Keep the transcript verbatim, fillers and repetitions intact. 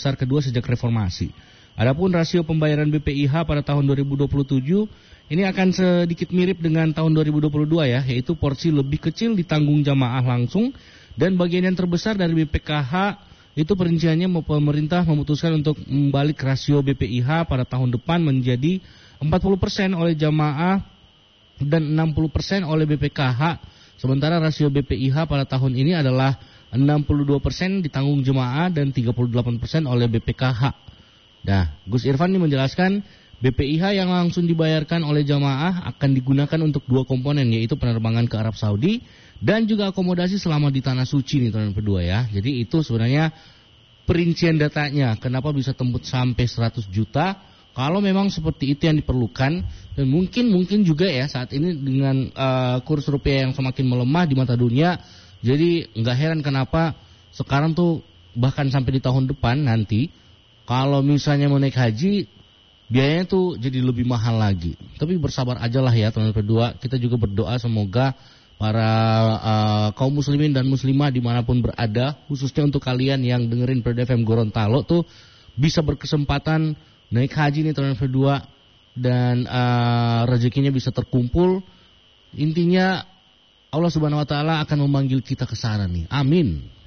terbesar kedua sejak reformasi. Adapun rasio pembayaran B P I H pada tahun dua ribu dua puluh tujuh ini akan sedikit mirip dengan tahun dua ribu dua puluh dua ya, yaitu porsi lebih kecil ditanggung jamaah langsung dan bagian yang terbesar dari B P K H itu perinciannya pemerintah memutuskan untuk membalik rasio B P I H pada tahun depan menjadi empat puluh persen oleh jamaah dan enam puluh persen oleh B P K H. Sementara rasio B P I H pada tahun ini adalah enam puluh dua persen ditanggung jemaah dan tiga puluh delapan persen oleh B P K H. Nah, Gus Irfan ini menjelaskan B P I H yang langsung dibayarkan oleh jamaah akan digunakan untuk dua komponen, yaitu penerbangan ke Arab Saudi dan juga akomodasi selama di Tanah Suci nih teman kedua ya. Jadi itu sebenarnya perincian datanya, kenapa bisa tembus sampai seratus juta. Kalau memang seperti itu yang diperlukan, dan mungkin mungkin juga ya saat ini dengan uh, kurs rupiah yang semakin melemah di mata dunia, jadi nggak heran kenapa sekarang tuh bahkan sampai di tahun depan nanti kalau misalnya mau naik haji biayanya tuh jadi lebih mahal lagi. Tapi bersabar aja lah ya teman-teman berdua. Kita juga berdoa semoga para uh, kaum muslimin dan muslimah dimanapun berada, khususnya untuk kalian yang dengerin Perdana F M Gorontalo tuh bisa berkesempatan naik haji nih teman-teman berdua dan uh, rezekinya bisa terkumpul. Intinya Allah Subhanahu wa taala akan memanggil kita ke sana nih. Amin.